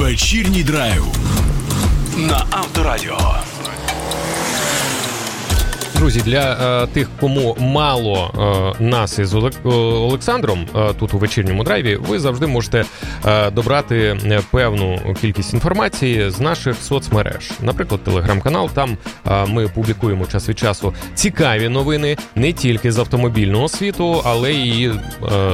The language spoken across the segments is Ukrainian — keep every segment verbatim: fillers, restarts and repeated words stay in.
Вечірній драйв на Авторадіо. Друзі, для е, тих, кому мало е, нас із Олександром е, тут у вечірньому драйві, ви завжди можете е, добрати певну кількість інформації з наших соцмереж. Наприклад, телеграм-канал, там е, ми публікуємо час від часу цікаві новини не тільки з автомобільного світу, але і е,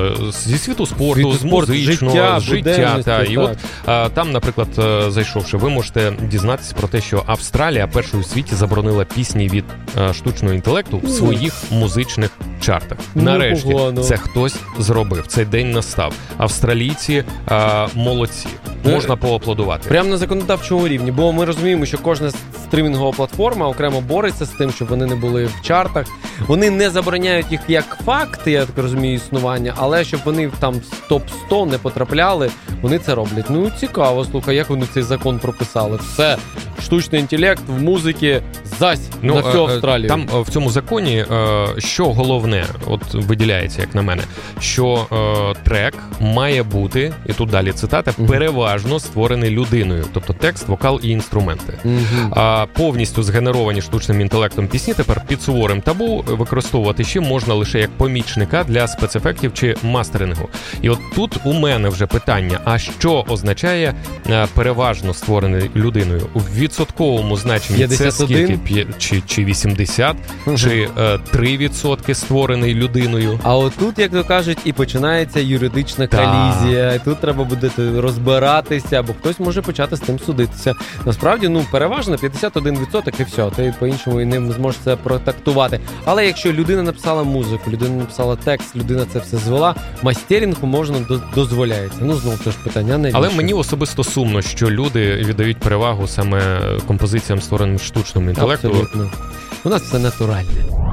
зі світу спорту, Світу з музичного, життя, з життя. Та. І так. от е, там, наприклад, е, зайшовши, ви можете дізнатися про те, що Австралія першою у світі заборонила пісні від е, штучного інтелекту в своїх музичних чартах. Ну, Нарешті погано. це хтось зробив. Цей день настав. Австралійці а, молодці. Можна поаплодувати. Прямо на законодавчому рівні, бо ми розуміємо, що кожна стримінгова платформа окремо бореться з тим, щоб вони не були в чартах. Вони не забороняють їх як факт, я так розумію, існування, але щоб вони там в топ сто не потрапляли, вони це роблять. Ну, цікаво, слухай, як вони цей закон прописали. Все, штучний інтелект в музиці зась ну, на всю е, Австралію. Там е, в цьому законі, е, що головне, от виділяється, як на мене, що е, трек має бути, і тут далі цитата, Мгм. переважно створений людиною, тобто текст, вокал і інструменти. Мгм. А повністю згенеровані штучним інтелектом пісні тепер під суворим табу використовувати ще можна лише як помічника для спецефектів чи мастерингу. І от тут у мене вже питання, а що означає е, переважно створений людиною? У відсотковому значенні це п'ятдесят один? скільки? П'є- Чи, чи вісімдесят? Чи е, три відсотки створений людиною? А отут, як то кажуть, і починається юридична Так. колізія. І тут треба буде розбиратися, бо хтось може почати з тим судитися. Насправді, ну, переважно п'ятдесят один відсоток і все. Ти по-іншому і не зможеш це протактувати. Але якщо людина написала музику, людина написала текст, людина це все звела, мастерінгу можна до- дозволяється. Ну, знову це ж питання, навіщо? Але мені особисто сумно, що люди віддають перевагу саме композиціям, створеним штучним інтелектом. Абсолютно. У нас все натуральне.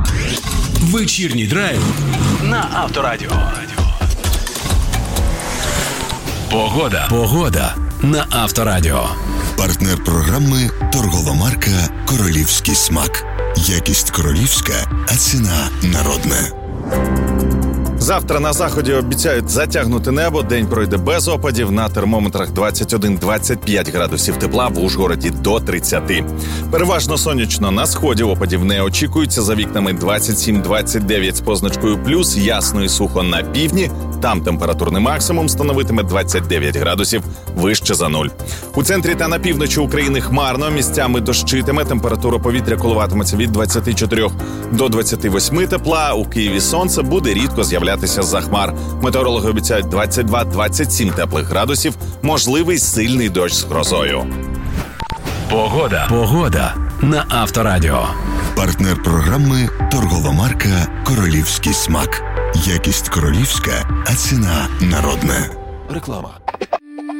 Вечірній драйв на Авторадіо. Погода. Погода на Авторадіо. Партнер програми торгова марка «Королівський смак». Якість королівська, а ціна народна. Завтра на заході обіцяють затягнути небо, день пройде без опадів, на термометрах двадцять один - двадцять п'ять градусів тепла, в Ужгороді до тридцяти. Переважно сонячно, на сході опадів не очікується, за вікнами двадцять сім - двадцять дев'ять з позначкою плюс, ясно і сухо на півдні, там температурний максимум становитиме двадцять дев'ять градусів, вище за нуль. У центрі та на півночі України хмарно, місцями дощитиме, температура повітря коливатиметься від двадцяти чотирьох до двадцяти восьми тепла, у Києві сонце буде рідко з'являтися з-за хмар. Метеорологи обіцяють двадцять два - двадцять сім теплих градусів, можливий сильний дощ з грозою. Погода. Погода на Авторадіо. Партнер програми торгова марка «Королівський смак». Якість королівська, а ціна народна. Реклама.